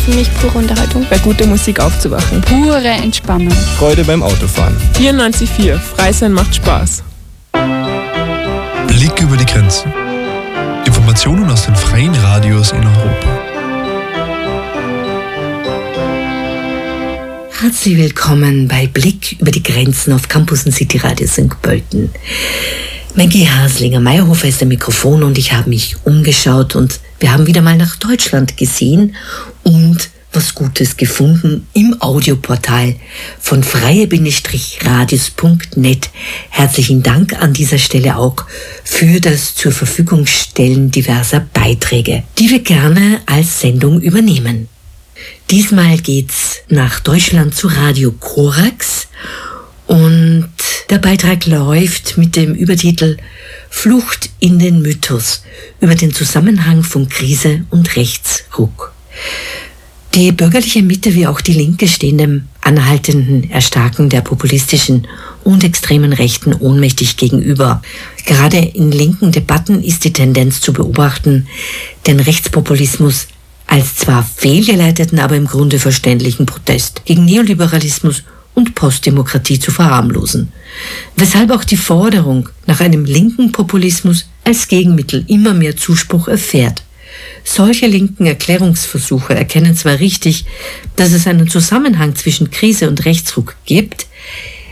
für mich pure Unterhaltung. Bei guter Musik aufzuwachen. Pure Entspannung. Freude beim Autofahren. 94,4. Freisein macht Spaß. Blick über die Grenzen. Informationen aus den freien Radios in Europa. Herzlich willkommen bei Blick über die Grenzen auf Campus City Radio St. Pölten. Maggie Haslinger-Meyerhofer ist am Mikrofon und ich habe mich umgeschaut und wir haben wieder mal nach Deutschland gesehen und was Gutes gefunden im Audioportal von freie-radios.net. Herzlichen Dank an dieser Stelle auch für das zur Verfügung stellen diverser Beiträge, die wir gerne als Sendung übernehmen. Diesmal geht's nach Deutschland zu Radio Korax und der Beitrag läuft mit dem Übertitel Flucht in den Mythos über den Zusammenhang von Krise und Rechtsruck. Die bürgerliche Mitte wie auch die Linke stehen dem anhaltenden Erstarken der populistischen und extremen Rechten ohnmächtig gegenüber. Gerade in linken Debatten ist die Tendenz zu beobachten, den Rechtspopulismus als zwar fehlgeleiteten, aber im Grunde verständlichen Protest gegen Neoliberalismus und Postdemokratie zu verharmlosen. Weshalb auch die Forderung nach einem linken Populismus als Gegenmittel immer mehr Zuspruch erfährt. Solche linken Erklärungsversuche erkennen zwar richtig, dass es einen Zusammenhang zwischen Krise und Rechtsruck gibt,